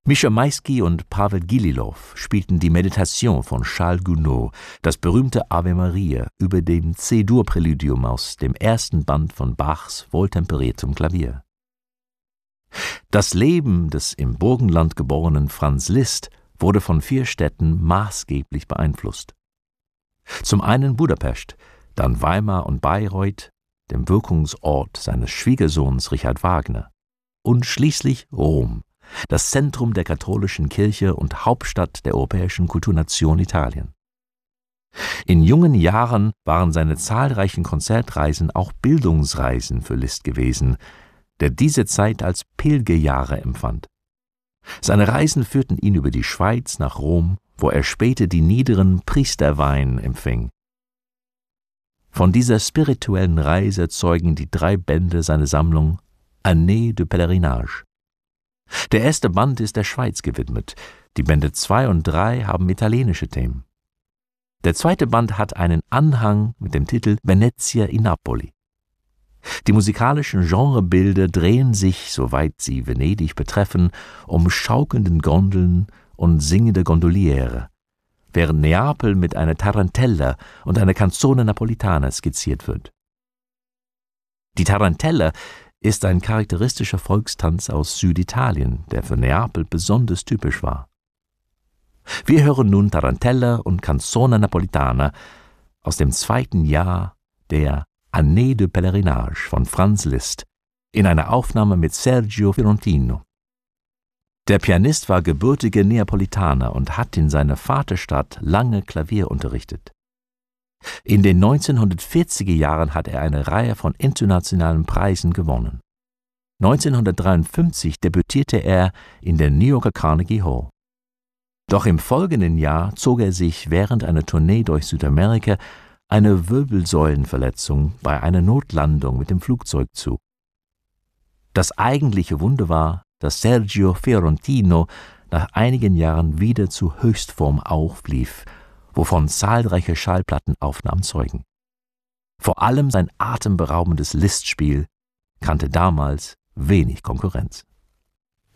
Mischa Maisky und Pavel Gililov spielten die Meditation von Charles Gounod, das berühmte Ave Maria, über dem C-Dur-Präludium aus dem ersten Band von Bachs Wohltemperiertem Klavier. Das Leben des im Burgenland geborenen Franz Liszt wurde von 4 Städten maßgeblich beeinflusst. Zum einen Budapest, dann Weimar und Bayreuth, dem Wirkungsort seines Schwiegersohns Richard Wagner, und schließlich Rom, das Zentrum der katholischen Kirche und Hauptstadt der europäischen Kulturnation Italien. In jungen Jahren waren seine zahlreichen Konzertreisen auch Bildungsreisen für Liszt gewesen, der diese Zeit als Pilgerjahre empfand. Seine Reisen führten ihn über die Schweiz nach Rom, wo er später die niederen Priesterweihen empfing. Von dieser spirituellen Reise zeugen die 3 Bände seiner Sammlung Années de Pèlerinage. Der erste Band ist der Schweiz gewidmet, die Bände 2 und 3 haben italienische Themen. Der zweite Band hat einen Anhang mit dem Titel Venezia in Napoli. Die musikalischen Genrebilder drehen sich, soweit sie Venedig betreffen, um schaukelnden Gondeln und singende Gondoliere, während Neapel mit einer Tarantella und einer Canzone Napolitana skizziert wird. Die Tarantella ist ein charakteristischer Volkstanz aus Süditalien, der für Neapel besonders typisch war. Wir hören nun Tarantella und Canzone Napolitana aus dem 2. Jahr der Années de Pèlerinage von Franz Liszt in einer Aufnahme mit Sergio Fiorentino. Der Pianist war gebürtiger Neapolitaner und hat in seiner Vaterstadt lange Klavier unterrichtet. In den 1940er Jahren hat er eine Reihe von internationalen Preisen gewonnen. 1953 debütierte er in der New Yorker Carnegie Hall. Doch im folgenden Jahr zog er sich während einer Tournee durch Südamerika eine Wirbelsäulenverletzung bei einer Notlandung mit dem Flugzeug zu. Das eigentliche Wunder war, dass Sergio Fiorentino nach einigen Jahren wieder zu Höchstform auflief, wovon zahlreiche Schallplattenaufnahmen zeugen. Vor allem sein atemberaubendes Lisztspiel kannte damals wenig Konkurrenz.